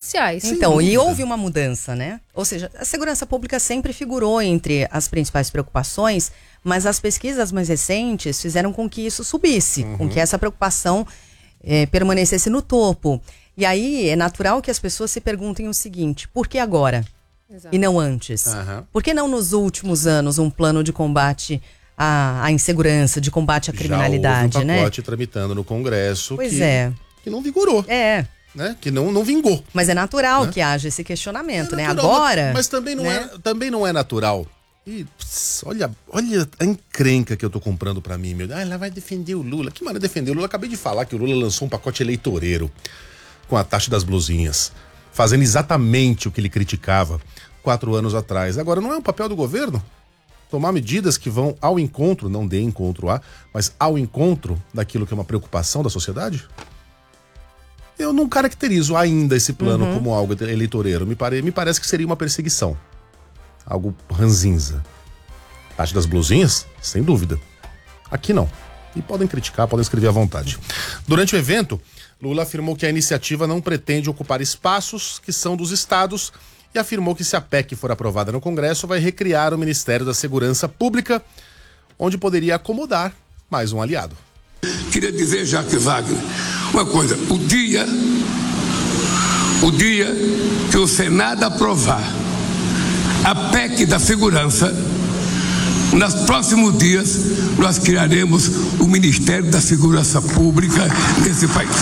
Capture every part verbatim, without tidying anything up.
sociais. Então, e houve uma mudança, né? Ou seja, a segurança pública sempre figurou entre as principais preocupações, mas as pesquisas mais recentes fizeram com que isso subisse, uhum. com que essa preocupação é, permanecesse no topo. E aí é natural que as pessoas se perguntem o seguinte: por que agora? Exato. E não antes? Uhum. Por que não nos últimos anos um plano de combate à, à insegurança, de combate à criminalidade, Já houve um pacote né? tramitando no Congresso pois que, é. que não vigorou. É. Né? Que não, não vingou. Mas é natural, né, que haja esse questionamento, é natural, né? Agora... Mas, mas também, não né? é, também não é natural. E, pss, olha, olha a encrenca que eu tô comprando pra mim, meu. Ah, ela vai defender o Lula. Que maneira defender o Lula? Eu acabei de falar que o Lula lançou um pacote eleitoreiro com a taxa das blusinhas, fazendo exatamente o que ele criticava quatro anos atrás. Agora, não é um papel do governo tomar medidas que vão ao encontro, não de encontro a, mas ao encontro daquilo que é uma preocupação da sociedade? Eu não caracterizo ainda esse plano uhum. como algo eleitoreiro. Me, pare, me parece que seria uma perseguição. Algo ranzinza. Taxa das blusinhas? Sem dúvida. Aqui não. E podem criticar, podem escrever à vontade. Durante o evento, Lula afirmou que a iniciativa não pretende ocupar espaços que são dos estados e afirmou que se a P E C for aprovada no Congresso, vai recriar o Ministério da Segurança Pública, onde poderia acomodar mais um aliado. Queria dizer, Jacques Wagner, uma coisa: o dia, o dia que o Senado aprovar a P E C da segurança, nos próximos dias nós criaremos o Ministério da Segurança Pública desse país.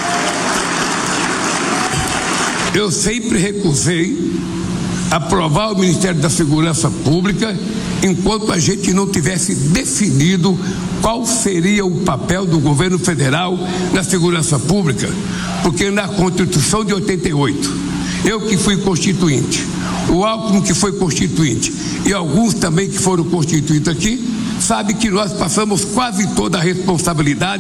Eu sempre recusei aprovar o Ministério da Segurança Pública enquanto a gente não tivesse definido qual seria o papel do governo federal na segurança pública, porque na Constituição de oitenta e oito, eu que fui constituinte, o Alckmin que foi constituinte e alguns também que foram constituídos aqui, sabe que nós passamos quase toda a responsabilidade